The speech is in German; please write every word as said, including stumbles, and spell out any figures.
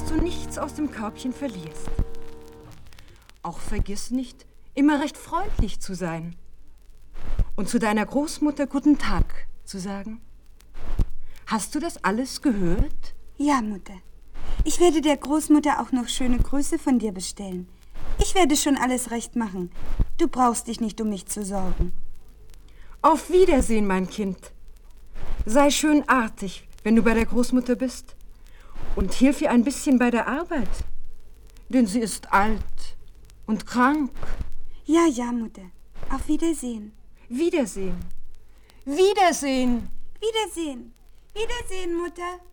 dass du nichts aus dem Körbchen verlierst. Auch vergiss nicht, immer recht freundlich zu sein und zu deiner Großmutter guten Tag zu sagen. Hast du das alles gehört? Ja, Mutter. Ich werde der Großmutter auch noch schöne Grüße von dir bestellen. Ich werde schon alles recht machen. Du brauchst dich nicht um mich zu sorgen. Auf Wiedersehen, mein Kind. Sei schön artig, wenn du bei der Großmutter bist. Und hilf ihr ein bisschen bei der Arbeit. Denn sie ist alt und krank. Ja, ja, Mutter. Auf Wiedersehen. Wiedersehen. Wiedersehen. Wiedersehen. Wiedersehen, Mutter.